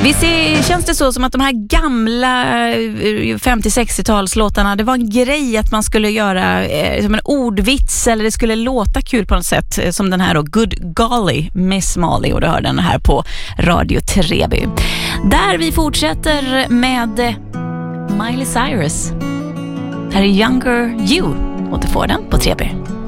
Känns det så som att de här gamla 50-60-talslåtarna, det var en grej att man skulle göra som en ordvits eller det skulle låta kul på något sätt, som den här då, Good Golly, Miss Molly, och du hör den här på Radio Treby. Där vi fortsätter med Miley Cyrus. Här är Younger You, och du får den på Treby.